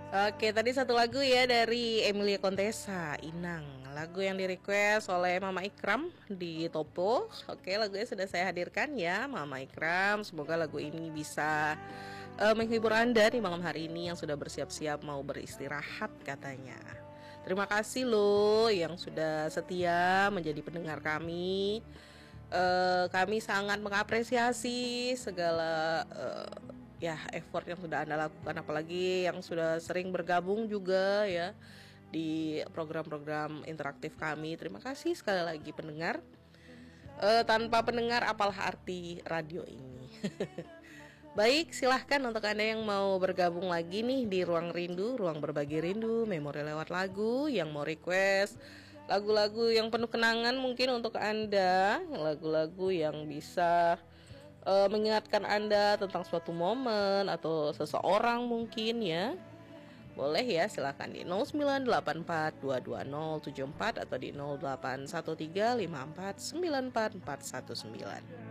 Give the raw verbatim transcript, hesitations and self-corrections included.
Oke, tadi satu lagu ya dari Emilia Contessa, Inang. Lagu yang di-request oleh Mama Ikram di Topo. Oke, lagunya sudah saya hadirkan ya, Mama Ikram. Semoga lagu ini bisa uh, menghibur Anda di malam hari ini yang sudah bersiap-siap mau beristirahat katanya. Terima kasih loh yang sudah setia menjadi pendengar kami. Uh, kami sangat mengapresiasi segala uh, ya effort yang sudah Anda lakukan, apalagi yang sudah sering bergabung juga ya di program-program interaktif kami. Terima kasih sekali lagi pendengar. E, tanpa pendengar apalah arti radio ini. Baik, silahkan untuk Anda yang mau bergabung lagi nih di Ruang Rindu, Ruang Berbagi Rindu, Memori Lewat Lagu, yang mau request lagu-lagu yang penuh kenangan mungkin untuk Anda, lagu-lagu yang bisa Uh, mengingatkan Anda tentang suatu momen atau seseorang mungkin ya. Boleh ya, silakan di nol sembilan delapan empat dua dua nol tujuh empat atau di nol delapan satu tiga lima empat sembilan empat empat satu sembilan.